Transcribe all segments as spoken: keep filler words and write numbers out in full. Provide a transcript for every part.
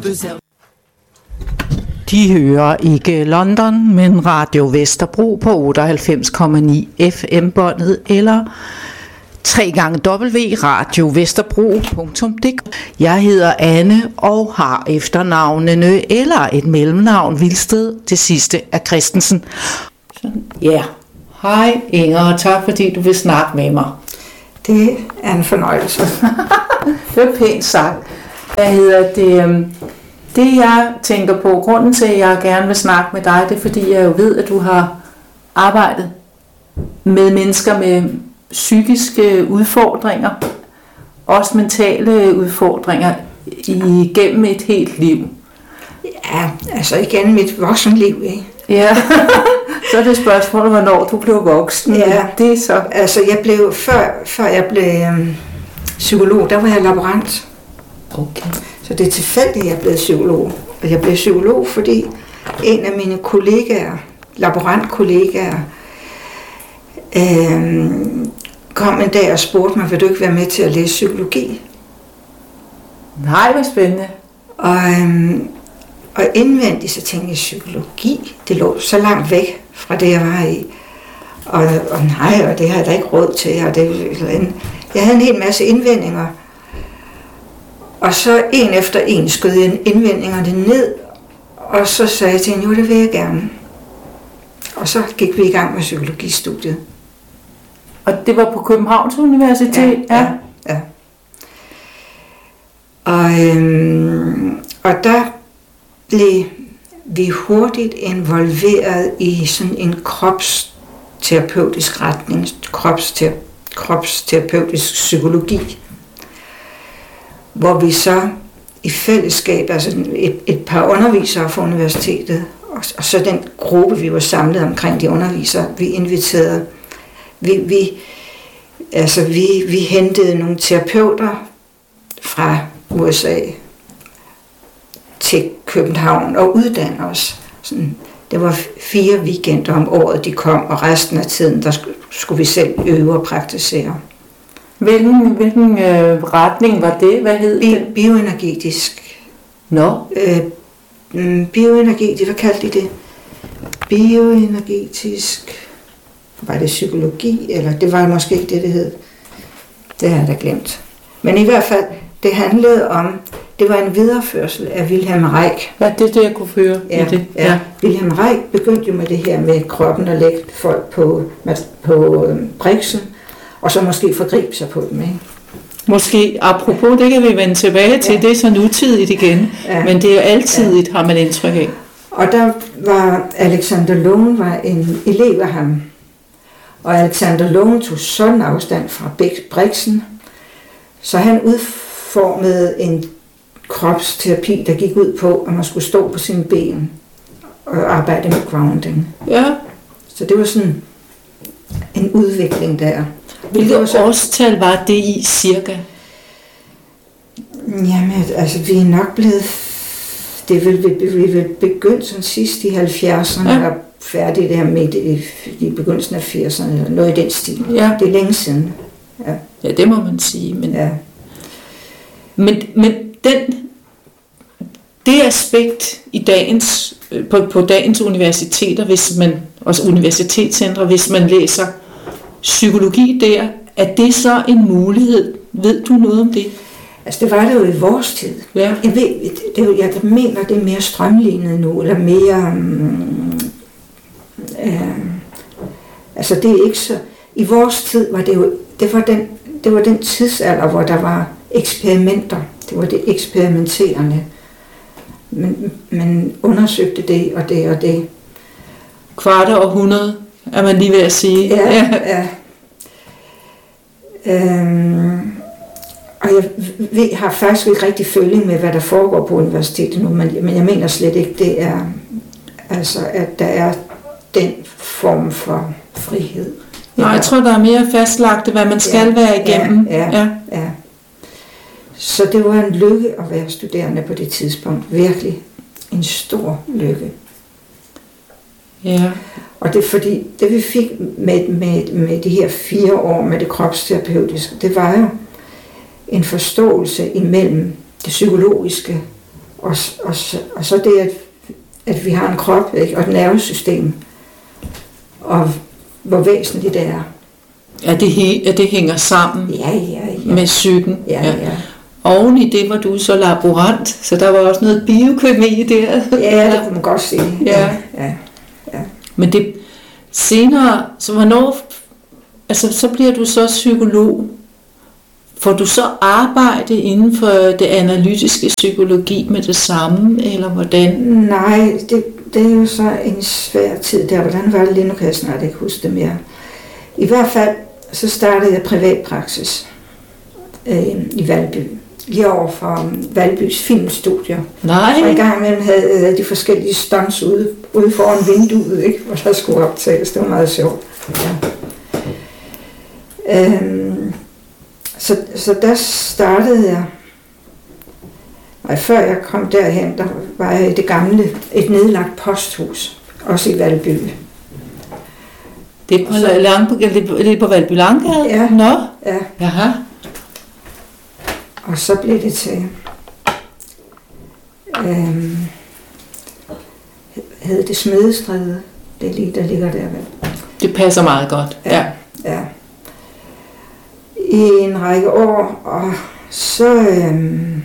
De hører ikke London, men Radio Vesterbro på otteoghalvfems komma ni F M-båndet eller tre gange w punktum radio vesterbro punktum d k. Jeg hedder Anne og har efternavnene eller et mellemnavn Vilsted. Det sidste er Christensen. Ja, yeah. Hej Inger, og tak fordi du vil snakke med mig. Det er en fornøjelse. Det er pænt sagt. Hvad hedder det? Det jeg tænker på, grunden til at jeg gerne vil snakke med dig, det er fordi jeg jo ved, at du har arbejdet med mennesker med psykiske udfordringer, også mentale udfordringer igennem et helt liv. Ja, altså igennem et voksenliv, ikke? Ja, så er det spørgsmålet, hvornår du blev voksen. Ja, det er så. Altså jeg blev, før, før jeg blev øhm, psykolog, der var jeg laborant. Okay. Så det er tilfældigt, at jeg blev psykolog. Og jeg blev psykolog, fordi en af mine kollegaer, laborantkollegaer, øhm, kom en dag og spurgte mig, vil du ikke være med til at læse psykologi? Nej, hvor spændende. Og, øhm, og indvendigt så tænkte jeg, psykologi, det lå så langt væk fra det, jeg var i. Og, og nej, og det har jeg da ikke råd til. Og det, jeg havde en hel masse indvendinger. Og så en efter en skød jeg indvendingerne ned, og så sagde jeg til hende, jo det vil jeg gerne. Og så gik vi i gang med psykologistudiet. Og det var på Københavns Universitet? Ja, ja, ja. Og, øhm, og der blev vi hurtigt involveret i sådan en kropsterapeutisk retning, kropster, kropsterapeutisk psykologi, hvor vi så i fællesskab, altså et, et par undervisere fra universitetet, og, og så den gruppe, vi var samlet omkring de undervisere, vi inviterede, vi, vi, altså vi, vi hentede nogle terapeuter fra U S A til København og uddannede os. Sådan, det var fire weekender om året, de kom, og resten af tiden, der skulle vi selv øve og praktisere. Hvilken, hvilken øh, retning var det? Hvad hed Bi- det? Bioenergetisk. Nå? Øh, bioenergetisk, hvad kaldte de det? Bioenergetisk. Var det psykologi, eller det var måske ikke det, det hed. Det har jeg da glemt. Men i hvert fald, det handlede om, det var en videreførsel af Wilhelm Reich. Hvad er det, det jeg kunne høre ja, i det? Ja. ja. Wilhelm Reich begyndte jo med det her med kroppen og lægge folk på, på øh, briksen, og så måske forgribe sig på dem, ikke? Måske, apropos, det kan vi vende tilbage til, ja. Det er så nutidigt igen, ja. Men det er altidigt, ja. Har man indtryk af. Og der var Alexander Lone, var en elev af ham, og Alexander Lone tog sådan afstand fra briksen, så han udformede en kropsterapi, der gik ud på, at man skulle stå på sine ben og arbejde med grounding. Ja. Så det var sådan en udvikling der. Hvilket så... årstal var det i cirka? Jamen, altså vi er nok blevet, det er vel, vi, vi er begyndt sådan sidst i halvfjerdserne, ja. Og færdigt det her midt i, i begyndelsen af firserne, eller noget i den stil. Ja. Det er længe siden. Ja, ja det må man sige. Men, ja. men, men den, det aspekt i dagens, på, på dagens universiteter, hvis man, også universitetscentre, hvis man læser psykologi der, er det så en mulighed? Ved du noget om det? Altså det var det jo i vores tid. Ja. Jeg ved, det, jeg mener, det er mere strømlignet nu, eller mere, um, uh, altså det er ikke så, i vores tid var det jo, det var den, det var den tidsalder, hvor der var eksperimenter, det var det eksperimenterende. Man, man undersøgte det og det og det. Kvarte århundrede, er man lige ved at sige. Ja, ja. ja. Øhm, og jeg ved, har faktisk ikke rigtig føling med, hvad der foregår på universitetet nu, men, men jeg mener slet ikke, det er, altså, at der er den form for frihed. Nej, jeg tror, der er mere fastlagt, hvad man skal ja, være igennem. Ja, ja, ja. ja. Så det var en lykke at være studerende på det tidspunkt. Virkelig en stor lykke. Ja. Og det er fordi, det vi fik med, med, med de her fire år med det kropsterapeutiske, det var jo en forståelse imellem det psykologiske Og, og, og så det, at, at vi har en krop, ikke? Og et nervesystem, og hvor væsentligt det er. At det, he, at det hænger sammen ja, ja, ja. med psyken. Ja, ja. Ja. Oven i det var du så laborant, så der var også noget biokemi der. Ja, det kunne man godt sige. Ja. Ja, ja. Men det senere, så hvornår, altså så bliver du så psykolog. Får du så arbejde inden for det analytiske psykologi med det samme, eller hvordan? Nej, det, det er jo så en svær tid der. Hvordan var det lige? Nu kan jeg snart ikke huske det mere. I hvert fald, så startede jeg privatpraksis øh, i Valby. Lige over for Valbys filmstudier. Nej. Så i gang imellem havde øh, de forskellige stunts ude, ude foran vinduet, ikke? Hvor der skulle optages. Det var meget sjovt. Ja. Øhm, så, så der startede jeg. Og før jeg kom derhen, der var jeg i det gamle, et nedlagt posthus. Også i Valby. Det er på, så, Lang, det er på Valby Langgade? Ja. Nå? Ja. Jaha. Og så blev det til, øhm, hed det Smedestræde, det er lige, der ligger der vel. Det passer meget godt, ja. Ja, ja. I en række år, og så, øhm,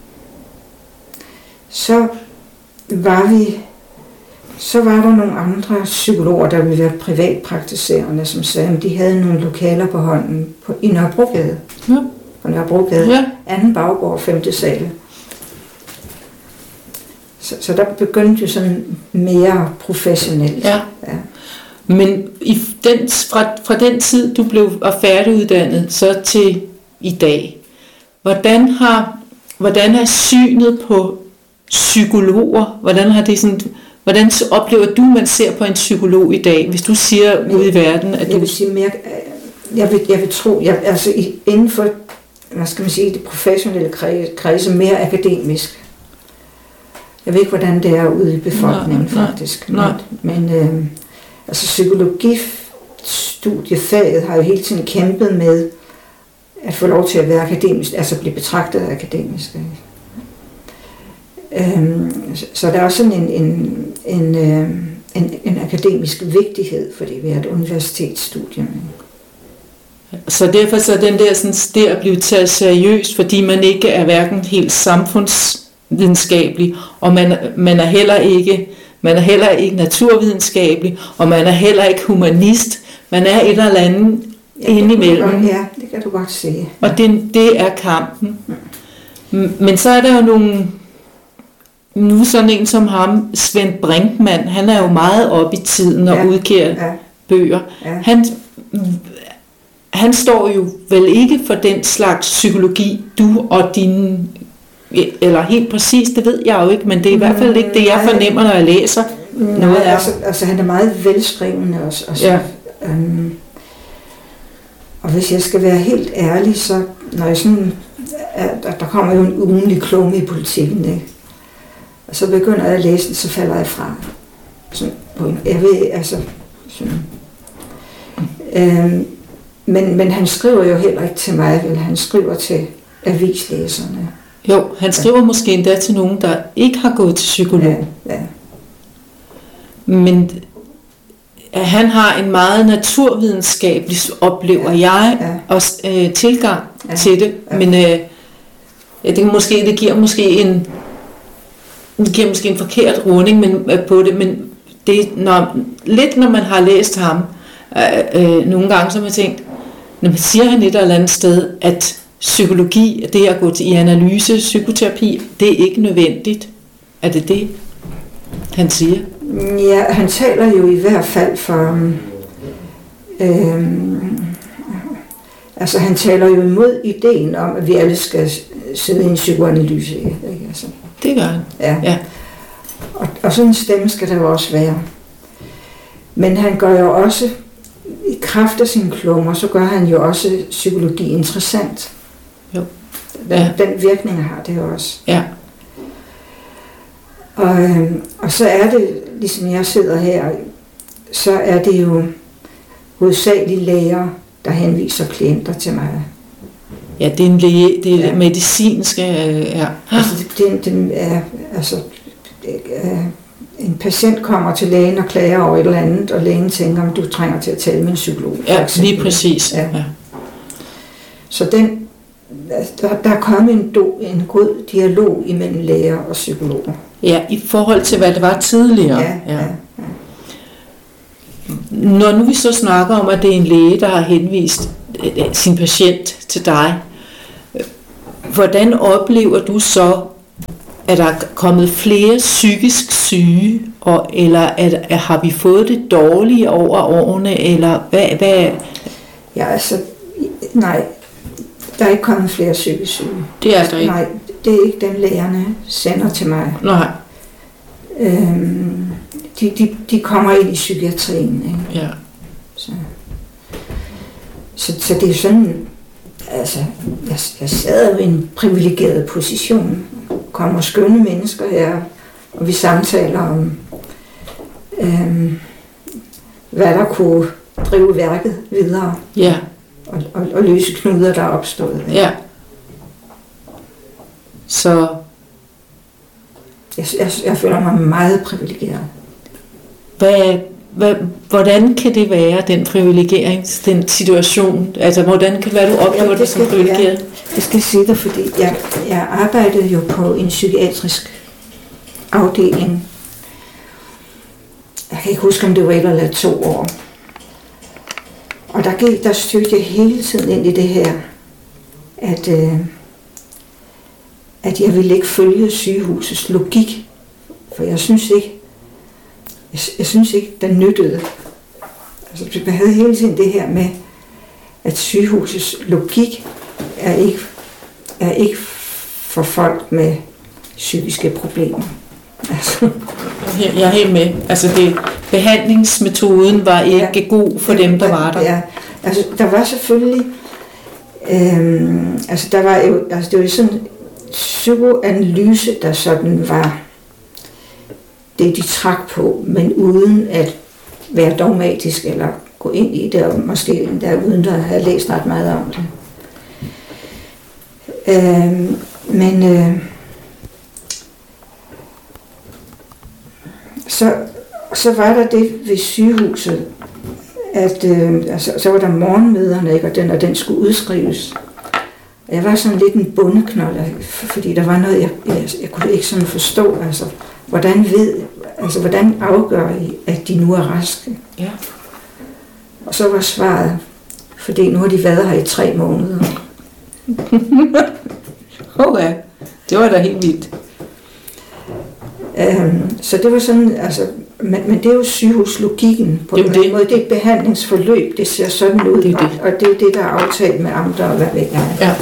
så var vi, så var der nogle andre psykologer, der ville være privatpraktiserende, som sagde, at de havde nogle lokaler på hånden på, i Nørrebrogade. Ja. På Nørrebrogade, ja. anden baggård, femte sal. Så, så der begyndte jo sådan mere professionelt. Ja. Ja. Men i den, fra, fra den tid, du blev færdiguddannet, så til i dag, hvordan har, hvordan er synet på psykologer, hvordan har det sådan, hvordan oplever du, man ser på en psykolog i dag, hvis du siger ude i verden, at du... Jeg vil sige mere, jeg vil, jeg vil tro, jeg, altså inden for, hvad skal man sige, det professionelle kredse, mere akademisk. Jeg ved ikke, hvordan det er ude i befolkningen, nej, faktisk. Nej. Men, men øh, altså psykologistudiefaget har jo hele tiden kæmpet med at få lov til at være akademisk, altså blive betragtet akademisk. Øhm, så, så der er også sådan en, en, en, øh, en, en akademisk vigtighed, fordi vi er et universitetsstudie. Så derfor så den der sådan, det at blive taget seriøst, fordi man ikke er hverken helt samfundsvidenskabelig, og man, man er heller ikke man er heller ikke naturvidenskabelig, og man er heller ikke humanist. Man er et eller andet ja, indimellem. Ja, det kan du godt sige. Og det, det er kampen. Mm. Men så er der jo nogle, nu sådan en som ham, Svend Brinkmann, han er jo meget op i tiden og ja, udgiver ja, bøger. Ja. Han, han står jo vel ikke for den slags psykologi, du og dine, eller helt præcis, det ved jeg jo ikke, men det er i hvert fald ikke det, jeg fornemmer, når jeg læser nej, noget af. Altså, altså han er meget velskrivende også. Og, ja. øhm, og hvis jeg skal være helt ærlig, så når jeg sådan, at der kommer jo en ugenlig klumme i politikken, ikke? Og så begynder jeg at læse den, så falder jeg fra. Sådan, jeg ved, altså, sådan. Øhm, men, men han skriver jo heller ikke til mig, vel? Han skriver til avislæserne. Jo, han skriver ja. måske endda til nogen, der ikke har gået til psykolog. Ja, ja. Men han har en meget naturvidenskabelig, oplever ja, jeg, ja. også øh, tilgang ja, til det. Ja. Men øh, det, måske, det giver måske en det giver måske en forkert runding men, øh, på det, men det, når, lidt når man har læst ham, øh, øh, nogle gange så har man tænkt, når man siger han et eller andet sted, at psykologi, det at gå til i analyse, psykoterapi, det er ikke nødvendigt. Er det det, han siger? Ja, han taler jo i hvert fald for... Øh, altså, han taler jo imod ideen om, at vi alle skal sidde i en psykoanalyse. Ikke? Altså. Det gør han. Ja. ja. Og, og sådan en stemme skal der jo også være. Men han gør jo også, i kraft af sine klummer, så gør han jo også psykologi interessant. Jo. Den, ja. den virkning har det jo også. Ja. Og, øhm, og så er det, ligesom jeg sidder her, så er det jo hovedsageligt læger, der henviser klienter til mig. Ja, det er en læge, det er ja. medicinske, ja. Altså, det, det, det er, altså, det er, en patient kommer til lægen og klager over et eller andet, og lægen tænker, om du trænger til at tale med en psykolog. Ja, lige præcis. Ja. Ja. Så den, der, der er kommet en, do, en god dialog imellem læger og psykologer. Ja, i forhold til, hvad det var tidligere. Ja, ja. Ja. Når nu vi så snakker om, at det er en læge, der har henvist sin patient til dig, hvordan oplever du så, at der er kommet flere psykisk syge, og, eller at, at har vi fået det dårlige over årene, eller hvad? hvad? Ja, altså, nej, der er ikke kommet flere psykisk syge. Det er der ikke? Nej, det er ikke dem, lægerne sender til mig. Nej. Øhm, de, de, de kommer ind i psykiatrien, ikke? Ja. Så, så, så det er sådan, altså, jeg, jeg sad jo i en privilegeret position. Kommer skønne mennesker her, og vi samtaler om, øhm, hvad der kunne drive værket videre. Ja. Og, og, og løse knuder, der er opstået. Ja. Så jeg, jeg, jeg føler mig meget privilegeret. Hvad, hvad, hvordan kan det være, den privilegering, den situation? Altså, hvordan kan det være, du oplever ja, det, det som privilegeret? Ja, det skal jeg sige dig, fordi jeg, jeg arbejdede jo på en psykiatrisk afdeling. Jeg kan ikke huske, om det var et eller to år. Og der, gik, der stødte jeg hele tiden ind i det her, at, øh, at jeg ville ikke følge sygehusets logik. For jeg synes ikke, jeg, jeg synes ikke, den nyttede. Altså, jeg havde hele tiden det her med, at sygehusets logik er ikke, er ikke for folk med psykiske problemer. Altså. Jeg er helt med. Altså det, behandlingsmetoden var ikke ja, god for dem, der var der. Ja, altså der var selvfølgelig, øhm, altså der var jo, altså det var sådan psykoanalyse, der sådan var det, de trak på, men uden at være dogmatisk eller gå ind i det, og måske endda uden at have læst ret meget om det. Øhm, men øh, så, så var der det ved sygehuset, at øh, altså, så var der morgenmøderne, ikke, og den og den skulle udskrives. Jeg var sådan lidt en bondeknold, fordi der var noget, jeg, jeg, jeg kunne ikke sådan forstå, altså, hvordan ved, altså, hvordan afgør I, at de nu er raske? Ja. Og så var svaret, fordi nu har de været her i tre måneder. Okay, det var da helt vildt. Øhm, så det var sådan, altså, men, men det er jo sygehuslogikken på det en det. måde. Det er et behandlingsforløb, det ser sådan ud, det det. Og, og det er jo det, der er aftalt med amter og hvad ved jeg. Ja.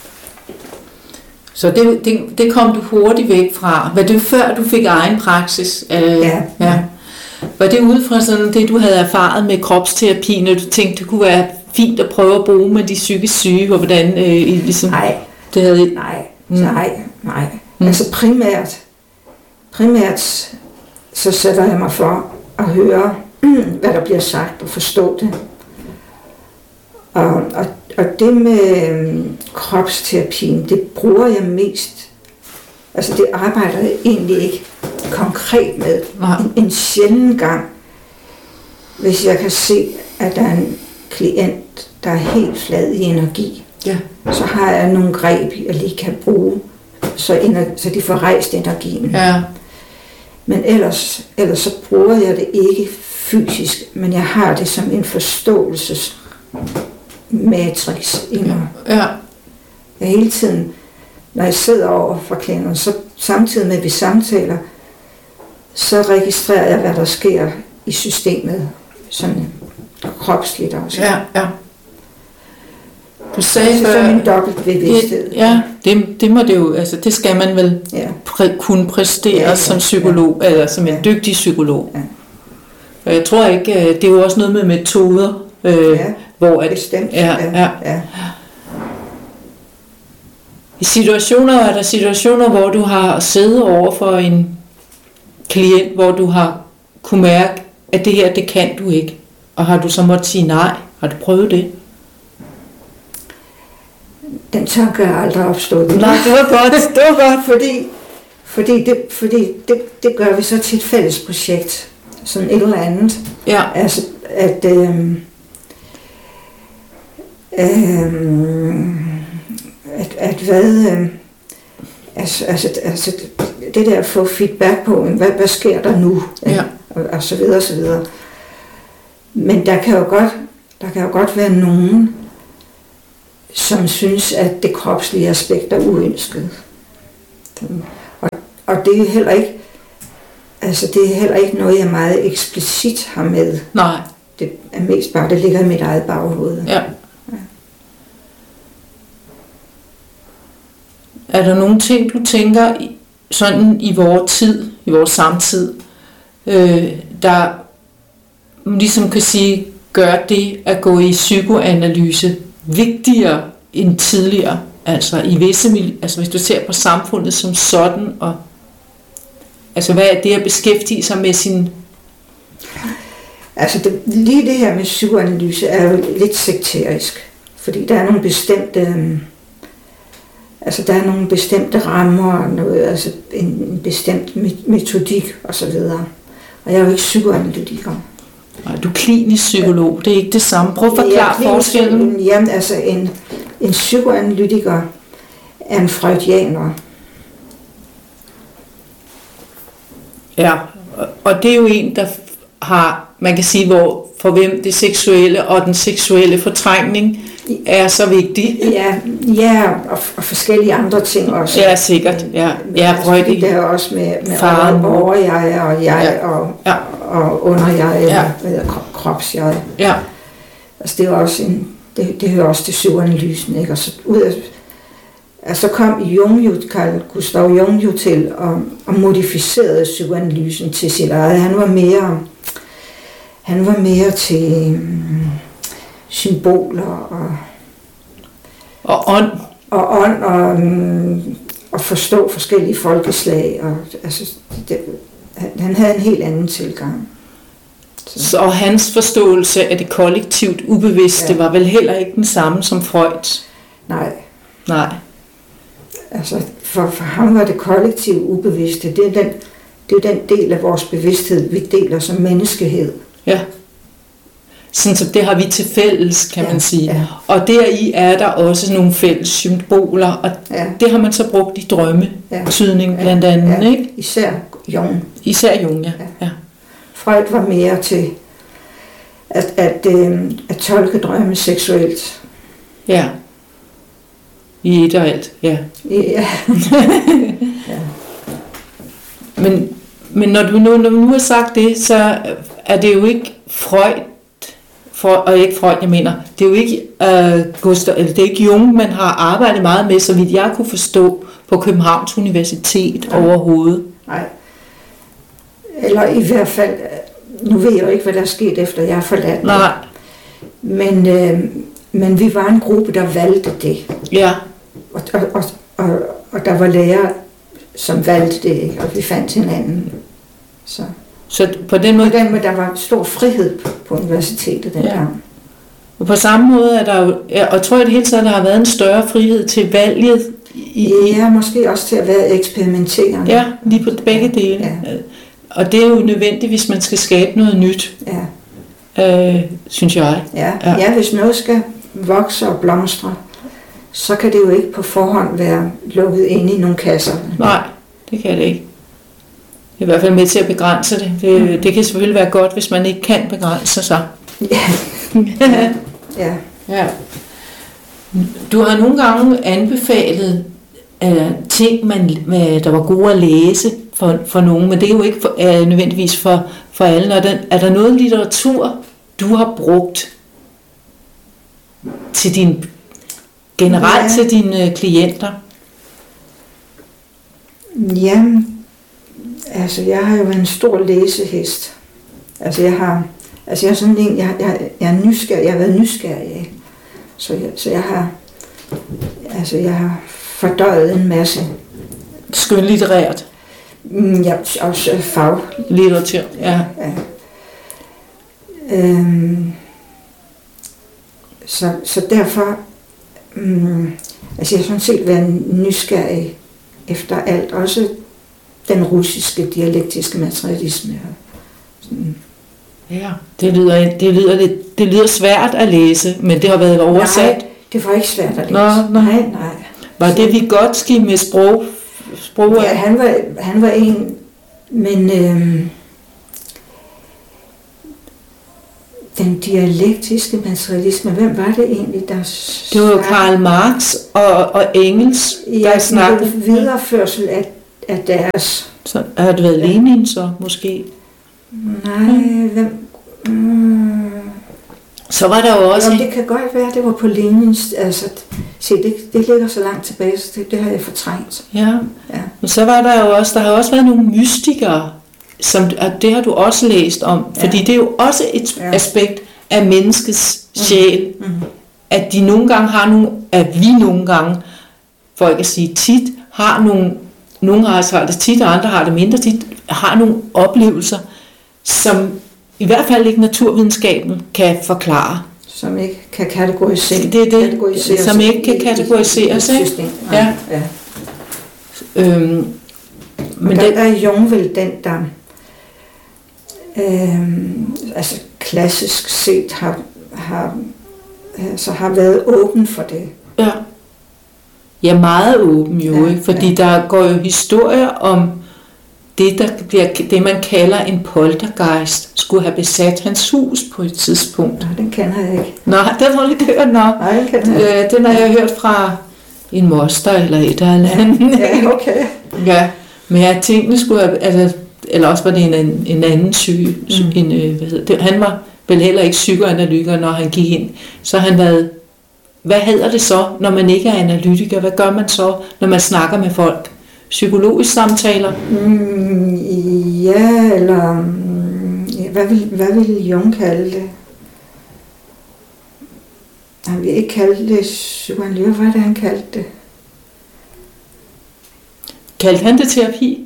Så det, det, det kom du hurtigt væk fra. Var det før du fik egen praksis? Øh, ja. ja. Var det ud fra sådan det, du havde erfaret med kropsterapi, når du tænkte, det kunne være fint at prøve at bruge med de psykisk syge, og hvordan øh, ligesom... Nej, det havde... nej, mm. nej, nej. Mm. Altså primært, primært så sætter jeg mig for at høre, hvad der bliver sagt, og forstå det. Og, og, og det med øhm, kropsterapien, det bruger jeg mest. Altså det arbejder jeg egentlig ikke konkret med. En, en sjælden gang, hvis jeg kan se, at der er en klient, der er helt flad i energi, ja. Så har jeg nogle greb, jeg lige kan bruge, så, ener, så de får rejst energien. Ja. Men ellers, ellers så bruger jeg det ikke fysisk, men jeg har det som en forståelsesmatrix i mig. Ja. Jeg hele tiden, når jeg sidder over for klienten, så samtidig med at vi samtaler, så registrerer jeg, hvad der sker i systemet, sådan kropsligt også. Ja, ja. Du sagde så er en dobbelt bevidsthed. Ja, det, det må det jo, altså det skal man vel ja. præ, kunne præstere ja, ja, som psykolog, ja. Eller som en ja. dygtig psykolog. Ja. Og jeg tror ikke, det er jo også noget med metoder, øh, ja, hvor at, bestemt. Ja, ja. Ja. I situationer, er der situationer, hvor du har siddet over for en klient, hvor du har kunne mærke, at det her, det kan du ikke. Og har du så måttet sige nej? Har du prøvet det? Den tanke er aldrig opstået. Nej, det var godt. Det var godt. Fordi, fordi, det, fordi det, det gør vi så til et fælles projekt. Sådan et eller andet. Ja. Altså, at... Øh, øh, at, at hvad... Øh, altså, altså, altså, det der at få feedback på, hvad, hvad sker der nu? Ja. Og, og så videre, og så videre. Men der kan jo godt, der kan jo godt være nogen, som synes, at det kropslige aspekt er uønsket. Og, og det er heller ikke, altså det er heller ikke noget, jeg meget eksplicit har med. Nej. Det er mest bare, det ligger i mit eget baghoved. Ja. Ja. Er der nogle ting, du tænker sådan i vores tid, i vores samtid, øh, der ligesom kan sige, gør det at gå i psykoanalyse vigtigere end tidligere? Altså i visse, altså hvis du ser på samfundet som sådan, og altså hvad er det at beskæftige sig med sin... Altså det, lige det her med psykoanalyse er jo lidt sekterisk, fordi der er nogle bestemte, altså der er nogle bestemte rammer, noget, altså en, en bestemt metodik og så videre. Og jeg er jo ikke psykoanalytiker. Nej, du er klinisk psykolog, det er ikke det samme. Prøv at forklare forskellen. Jamen altså en, en psykoanalytiker er en freudianer. Ja, og det er jo en, der har, man kan sige, hvor for hvem det seksuelle og den seksuelle fortrængning er så vigtig. Ja, ja og, og forskellige andre ting også. Ja, sikkert. Ja, ja, altså, det er også med, med over-jeg og jeg ja. og, ja. og under-jeg, eller ja. hvad hedder, krops-jeg. Ja. Altså det er også en, det, det hører også til psykoanalysen, ikke? Og så ud af, altså kom Jung jo, Carl Gustav Jung jo til og, og modificerede psykoanalysen til sit eget. Han var mere, han var mere til um, symboler og og ånd og ånd og, um, og forstå forskellige folkeslag og altså det, han, han havde en helt anden tilgang. Så, så hans forståelse af det kollektivt ubevidste ja. var vel heller ikke den samme som Freuds? Nej. Nej. Altså for, for ham var det kollektivt ubevidste. Det er den, det er den del af vores bevidsthed, vi deler som menneskehed. Ja. Sådan, så det har vi til fælles, kan ja, man sige. Ja. Og deri er der også nogle fælles symboler, og ja. det har man så brugt i drømmetydning ja. blandt andet, ja. ikke? Især Jung. Især Jung, ja. ja. ja. Freud var mere til at, at, øh, at tolke drømme seksuelt. Ja. I et og alt, ja. Ja. ja. Men, men når du nu, når du nu har sagt det, så er det jo ikke Freud, for, og ikke Freud, jeg mener, det er jo ikke uh, Gustav, eller det er ikke Jung, man har arbejdet meget med, så vidt jeg kunne forstå, på Københavns Universitet Nej. overhovedet. Nej. Eller i hvert fald, nu ved jeg jo ikke, hvad der er sket efter jeg har forladt det. Nej. Men, øh, men vi var en gruppe, der valgte det. Ja. Og, og, og, og, og der var lærere, som valgte det, ikke? Og vi fandt hinanden. Så. Så på den måde... På den måde, der var stor frihed på, på universitetet den ja. gang. Og på samme måde er der jo, og tror jeg det hele taget, der har været en større frihed til valget. I, ja, måske også til at være eksperimenterende. Ja, lige på begge dele. Ja. Og det er jo nødvendigt, hvis man skal skabe noget nyt, ja. øh, synes jeg. Ja. Ja. ja, hvis noget skal vokse og blomstre, så kan det jo ikke på forhånd være lukket inde i nogle kasser. Nej, det kan det ikke. Det er i hvert fald med til at begrænse det. Det, mm. det kan selvfølgelig være godt, hvis man ikke kan begrænse sig. Ja. ja. ja. ja. Du har nogle gange anbefalet uh, ting, man, uh, der var gode at læse for, for nogen, men det er jo ikke for, uh, nødvendigvis for, for alle. Er der, er der noget litteratur, du har brugt til din, generelt ja. til dine klienter? Jamen, altså jeg har jo en stor læsehest. Altså jeg har, altså jeg er sådan en, jeg, jeg, jeg er nysgerrig, jeg har været nysgerrig, ikke? Så jeg, så jeg har, altså jeg har fordøjet en masse. Skønlitterært? Mm, ja, også faglitteratur. Ja. ja. Øhm, så, så derfor, mm, Altså jeg har sådan set været nysgerrig efter alt, også den russiske dialektiske materialisme. Sådan. Ja, det lyder, det, lyder lidt, det lyder svært at læse, men det har været oversat. Nej, det var ikke svært at læse. Nå, nej. nej, nej. Var det Vygotsky med sprog? sprog Ja, han var, han var en, men øhm, den dialektiske materialisme, hvem var det egentlig, der... Det var jo Karl Marx og, og Engels, der ja, snakkede. Ja, videreførsel af, af deres... Så har det været Lenin så, måske? Nej, mm. hvem... Mm. Så var der jo også... Jamen, det kan godt være, det var på Lenins... Altså, se, det, det ligger så langt tilbage, så det, det har jeg fortrængt. Ja. ja, men så var der jo også... Der har også været nogle mystikere, som det har du også læst om, ja. Fordi det er jo også et ja. aspekt af menneskets sjæl, mm. Mm. at de nogle gange har nogle... At vi nogle gange, for ikke at sige tit, har nogle... Nogle har det tit, og andre har det mindre tit, har nogle oplevelser, som i hvert fald ikke naturvidenskaben kan forklare. Som ikke kan kategoriseres. Det er det, kategoriseres som ikke kan kategoriseres. Ikke? Ja. Ja. Øhm, men der, den, der er Jung vel den, der øhm, altså klassisk set har, har, altså har været åben for det. Ja. Ja, meget åben jo, ja, ikke? Fordi ja. Der går jo historier om det, der bliver, det man kalder en poltergeist, skulle have besat hans hus på et tidspunkt. Nej, den kender jeg ikke. Nej, den har du ikke hørt, nå. Nej, den kender jeg ikke. Øh, den har jeg hørt fra en moster eller et eller andet. Ja, okay. Ja, men jeg tænkte, skulle have, altså, eller også var det en, en anden syge, mm. en, hvad hedder det, han var vel heller ikke psykoanalytiker, når han gik ind, så han været, hvad hedder det så, når man ikke er analytiker, hvad gør man så, når man snakker med folk? Psykologisk samtaler? Mm, ja, eller ja, hvad, vil, hvad vil Jung kalde det? Han vil ikke kalde det psykoanalyse, hvad er det, han kaldte det? Kaldte han det terapi?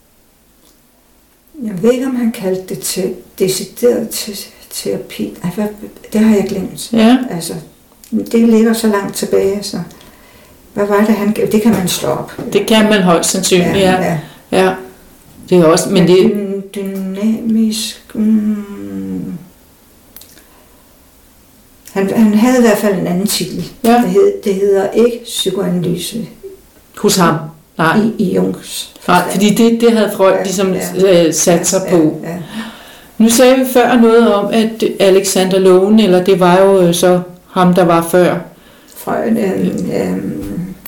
Jeg ved ikke, om han kaldte det til, decideret til terapi. Ej, hvad, det har jeg glemt. Ja. Altså, det ligger så langt tilbage, så... Hvad var det, han gav? Det kan man slå op. Det kan man højst sandsynligt, ja. ja. ja. Det er også, men det... Dynamisk... Mm. Han, han havde i hvert fald en anden titel. Ja. Det, hed, det hedder ikke psykoanalyse. Hos ham? Nej. I, i Jungs. Nej, fordi det, det havde Freud ja, ligesom ja, sat sig ja, på. Ja, ja. Nu sagde vi før noget om, at Alexander Lowen, eller det var jo så ham, der var før. Freud, øhm, øhm,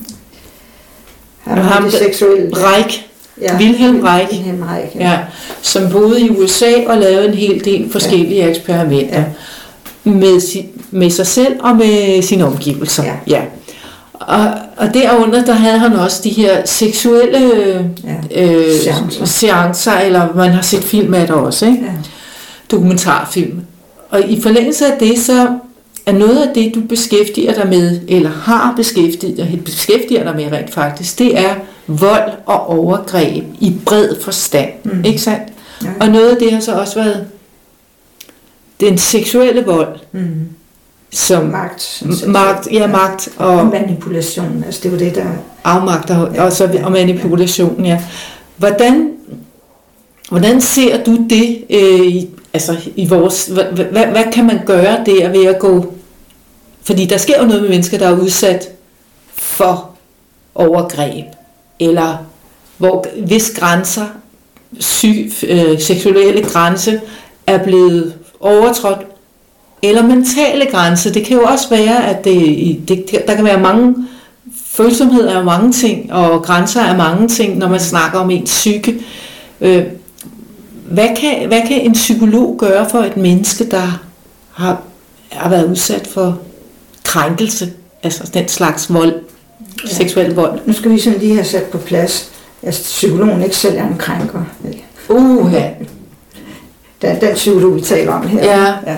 ham, ham Reich, ja, Wilhelm Reich, Wilhelm Reich ja. Ja, som boede i U S A og lavede en hel del forskellige ja. eksperimenter ja. med, si, med sig selv og med sine omgivelser. Ja. Ja. Og, og derunder, der havde han også de her seksuelle ja. øh, seancer. seancer, eller man har set film af det også, ikke? Ja. Dokumentarfilm. Og i forlængelse af det, så er noget af det, du beskæftiger dig med, eller har beskæftiget dig, beskæftiger dig med rent faktisk, det er vold og overgreb i bred forstand, mm. ikke sandt? Ja. Og noget af det har så også været den seksuelle vold, mm. som magt, magt, ja, magt og, og manipulation, altså det var det der afmagt og, ja, og, så, ja, og manipulation, ja. Hvordan, hvordan ser du det øh, i, altså i vores, hvad, hvad, hvad kan man gøre der ved at gå, fordi der sker jo noget med mennesker, der er udsat for overgreb, eller hvor hvis grænser, syg, øh, seksuelle grænse er blevet overtrådt, eller mentale grænser. Det kan jo også være, at det, det, der kan være mange følsomheder af mange ting, og grænser af mange ting, når man snakker om ens psyke. Øh, hvad, kan, hvad kan en psykolog gøre for et menneske, der har, har været udsat for krænkelse, altså den slags vold, ja. seksuel vold? Nu skal vi sådan lige have sat på plads, at psykologen ikke selv er en krænker. Uh, ja. Den, den psykolog, vi taler om her. Ja. Ja.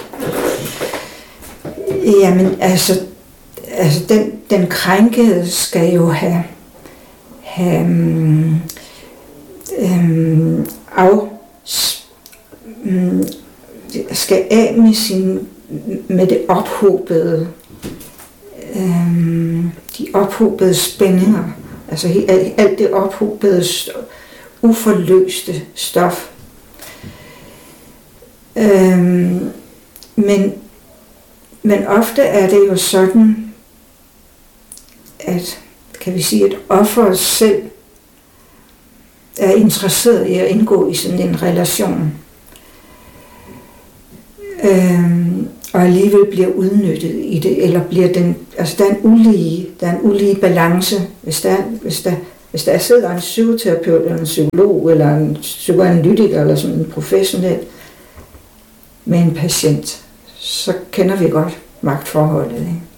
Jamen, altså, altså den, den krænkede skal jo have, have um, um, af, um, skal af med, sin, med det ophobede um, de ophobede spændinger, altså alt det ophobede, uforløste stof. Øhm, men, men ofte er det jo sådan, at, kan vi sige, at offeret selv er interesseret i at indgå i sådan en relation, øhm, og alligevel bliver udnyttet i det, eller bliver den, altså der er en ulige, der er en ulige balance, hvis der, hvis der, hvis der sidder en psykoterapeut, eller en psykolog, eller en psykoanalytiker, eller sådan en professionel med en patient, så kender vi godt magtforholdet, ikke?